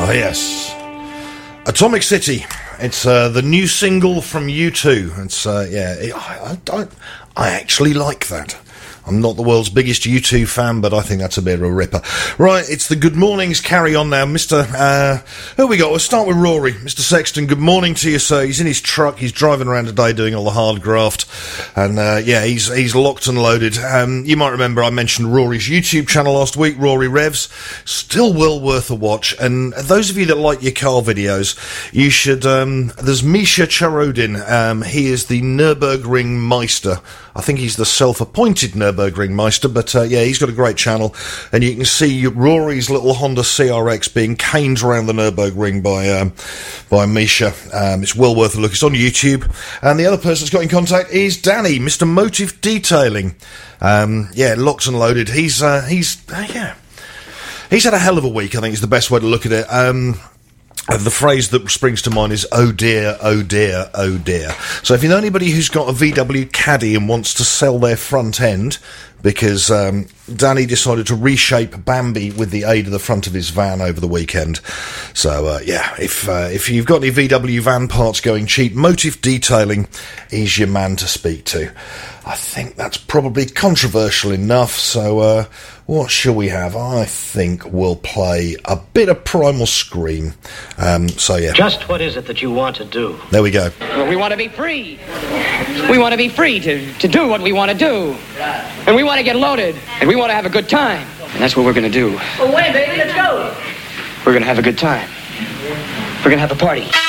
Ah, yes. Atomic City. It's the new single from U2. It's I actually like that. I'm not the world's biggest U2 fan, but I think that's a bit of a ripper. Right, it's the Good Mornings Carry On now. Who we got? We'll start with Rory. Mr. Sexton, good morning to you, sir. He's in his truck. He's driving around today doing all the hard graft. And, he's locked and loaded. You might remember I mentioned Rory's YouTube channel last week, Rory Revs. Still well worth a watch. And those of you that like your car videos, you should... there's Misha Charodin. He is the Nürburgring Meister. I think he's the self-appointed Nürburgring Meister, but he's got a great channel, and you can see Rory's little Honda CRX being caned around the Nürburgring by Misha. It's well worth a look. It's on YouTube. And the other person that's got in contact is Danny, Mr. Motive Detailing. Locked and loaded. He's had a hell of a week, I think is the best way to look at it. The phrase that springs to mind is, oh dear, oh dear, oh dear. So if you know anybody who's got a VW Caddy and wants to sell their front end, because Danny decided to reshape Bambi with the aid of the front of his van over the weekend. So, if you've got any VW van parts going cheap, Motive Detailing is your man to speak to. I think that's probably controversial enough, so what shall we have? I think we'll play a bit of Primal Scream. Just what is it that you want to do? There we go. Well, we want to be free. We want to be free to do what we want to do. And we want to get loaded. And we want to have a good time. And that's what we're going to do. Well, wait, baby, let's go. We're going to have a good time. We're going to have a party.